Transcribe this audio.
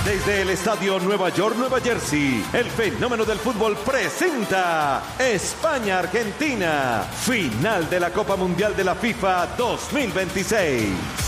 Desde el estadio Nueva York, Nueva Jersey, el fenómeno del fútbol presenta España-Argentina, final de la Copa Mundial de la FIFA 2026.